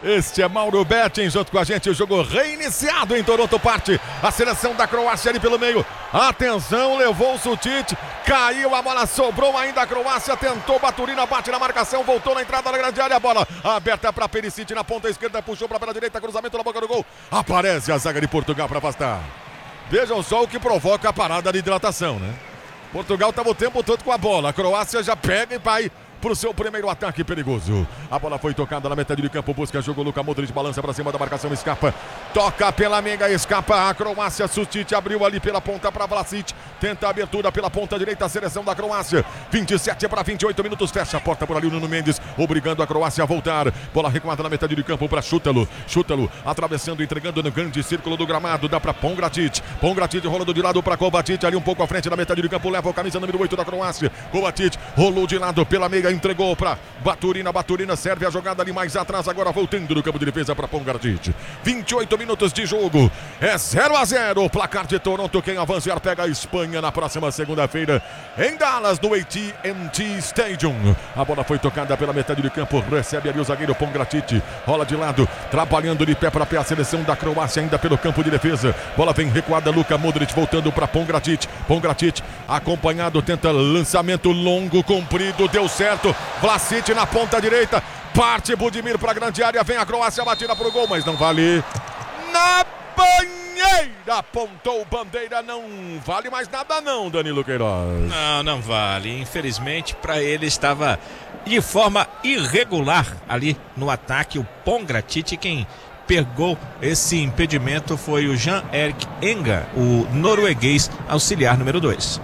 Este é Mauro Betting junto com a gente, o jogo reiniciado em Toronto, parte a seleção da Croácia ali pelo meio. Atenção, levou o Sučić, caiu a bola, sobrou ainda a Croácia, tentou Baturina, bate na marcação, voltou na entrada da grande área, a bola aberta para Perisic na ponta esquerda, puxou para pela direita, cruzamento na boca do gol, aparece a zaga de Portugal para afastar. Vejam só o que provoca a parada de hidratação, né? Portugal estava o tempo todo com a bola, a Croácia já pega e vai para o seu primeiro ataque perigoso. A bola foi tocada na metade de campo, busca jogo, Luka Modric balança para cima da marcação, escapa, toca pela meiga, escapa a Croácia, Sučić abriu ali pela ponta para Vlasic, tenta a abertura pela ponta direita, a seleção da Croácia, 27 para 28 minutos, fecha a porta por ali o Nuno Mendes, obrigando a Croácia a voltar, bola recuada na metade de campo para Šutalo, atravessando, entregando no grande círculo do gramado, dá para Pongracic rolando de lado para Kovacic, ali um pouco à frente na metade de campo, leva o camisa número 8 da Croácia, Kovacic rolou de lado pela meiga, entregou para Baturina serve a jogada ali mais atrás, agora voltando no campo de defesa para Pongracic. 28 minutos de jogo, é 0-0 o placar de Toronto, quem avançar pega a Espanha na próxima segunda-feira em Dallas, no AT&T Stadium. A bola foi tocada pela metade de campo, recebe ali o zagueiro Pongracic, rola de lado, trabalhando de pé para pé a seleção da Croácia ainda pelo campo de defesa, bola vem recuada, Luka Modric voltando para Pongracic, acompanhado, tenta lançamento longo, comprido, deu certo, Vlasic na ponta direita, parte Budimir para a grande área, vem a Croácia, batida para o gol, mas não vale. Na banheira, apontou bandeira, não vale mais nada não, Danilo Queiroz. Não vale, infelizmente para ele estava de forma irregular ali no ataque, o Pongracic, quem pegou esse impedimento foi o Jan-Erik Enga, o norueguês auxiliar número 2.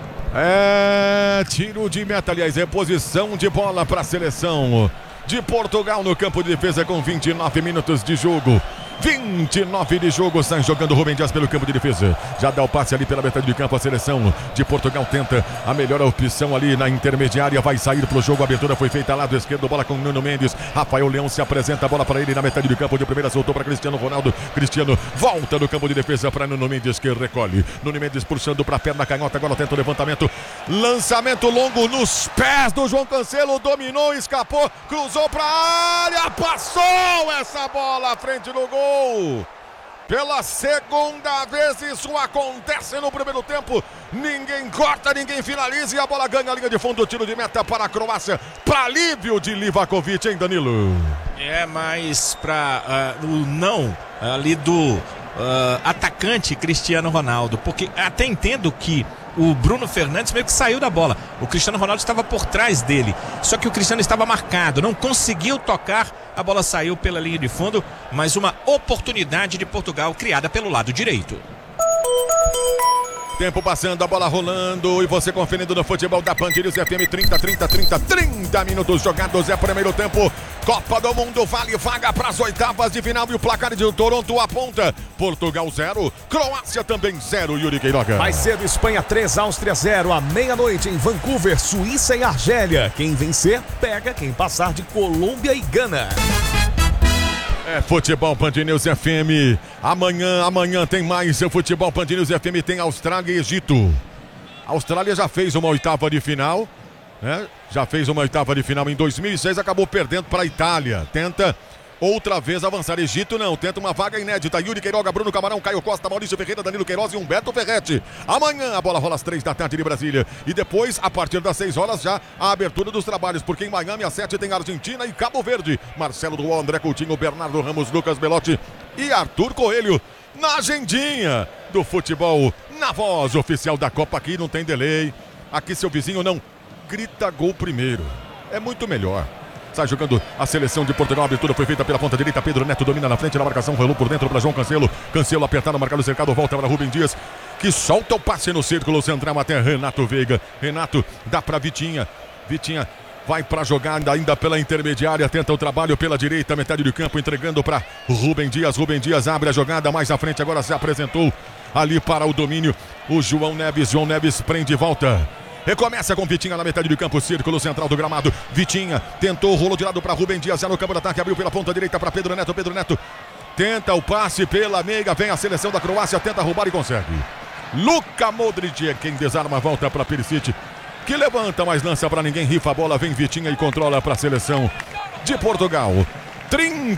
Tiro de meta, aliás, reposição de bola para a seleção de Portugal no campo de defesa com 29 minutos de jogo. 29 de jogo, sai jogando Rubem Dias pelo campo de defesa, já dá o passe ali pela metade de campo, a seleção de Portugal tenta a melhor opção ali na intermediária, vai sair pro jogo, a abertura foi feita lado esquerdo, bola com Nuno Mendes, Rafael Leão se apresenta, a bola para ele na metade de campo, de primeira soltou para Cristiano Ronaldo, Cristiano volta no campo de defesa para Nuno Mendes, que recolhe, Nuno Mendes puxando para a perna canhota, agora tenta o levantamento, lançamento longo nos pés do João Cancelo, dominou, escapou, cruzou para a área, passou essa bola à frente do gol. Pela segunda vez isso acontece no primeiro tempo, ninguém corta, ninguém finaliza e a bola ganha a linha de fundo, tiro de meta para a Croácia, para alívio de Livakovic, hein, Danilo? Mas para o não ali do atacante Cristiano Ronaldo, porque até entendo que o Bruno Fernandes meio que saiu da bola, o Cristiano Ronaldo estava por trás dele, só que o Cristiano estava marcado, não conseguiu tocar, a bola saiu pela linha de fundo, mas uma oportunidade de Portugal criada pelo lado direito. Tempo passando, a bola rolando e você conferindo no futebol da Band News FM, 30 minutos jogados, é primeiro tempo, Copa do Mundo, vale vaga para as oitavas de final e o placar de Toronto aponta, Portugal 0, Croácia também 0, Yuri Queiroga. Mais cedo, Espanha 3, Áustria 0, à meia-noite em Vancouver, Suíça e Argélia, quem vencer pega, quem passar de Colômbia e Gana. É futebol Band News FM, amanhã tem mais, o futebol Band News FM tem Austrália e Egito. A Austrália já fez uma oitava de final, né? Já fez uma oitava de final em 2006, acabou perdendo para a Itália, tenta outra vez avançar, Egito não, tenta uma vaga inédita, Yuri Queiroga, Bruno Camarão, Caio Costa, Maurício Ferreira, Danilo Queiroz e Humberto Ferretti. Amanhã a bola rola às 3 da tarde de Brasília e depois, a partir das 6 horas, já a abertura dos trabalhos, porque em Miami às 7 tem Argentina e Cabo Verde. Marcelo Duval, André Coutinho, Bernardo Ramos, Lucas Belotti e Arthur Coelho na agendinha do futebol, na voz oficial da Copa. Aqui não tem delay, aqui seu vizinho não grita gol primeiro, é muito melhor. Sai jogando a seleção de Portugal, a abertura foi feita pela ponta direita, Pedro Neto domina na frente na marcação, rolou por dentro para João Cancelo, Cancelo apertado, marcado, cercado, volta para Rubem Dias, que solta o passe no círculo central até Renato Veiga, Renato dá para Vitinha vai para jogar ainda pela intermediária, tenta o trabalho pela direita, metade do campo, entregando para Rubem Dias abre a jogada, mais à frente agora se apresentou ali para o domínio, o João Neves prende e volta. Recomeça com Vitinha na metade do campo, círculo central do gramado. Vitinha tentou, rolou de lado para Rubem Dias, já no campo de ataque, abriu pela ponta direita para Pedro Neto. Tenta o passe pela meiga, vem a seleção da Croácia, tenta roubar e consegue. Luka Modric é quem desarma, a volta para Perisic, que levanta, mas lança para ninguém, rifa a bola, vem Vitinha e controla para a seleção de Portugal.